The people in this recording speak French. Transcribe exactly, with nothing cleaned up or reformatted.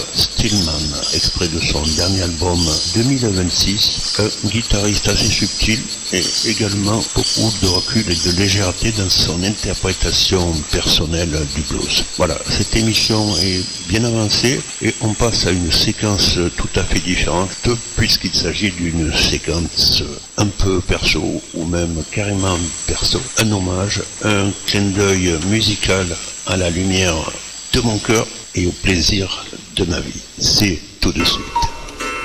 Stillman, extrait de son dernier album deux mille vingt-six, un guitariste assez subtil et également beaucoup de recul et de légèreté dans son interprétation personnelle du blues. Voilà, cette émission est bien avancée et on passe à une séquence tout à fait différente puisqu'il s'agit d'une séquence un peu perso ou même carrément perso. Un hommage, un clin d'œil musical à la lumière de mon cœur et au plaisir de ma vie. C'est tout de suite.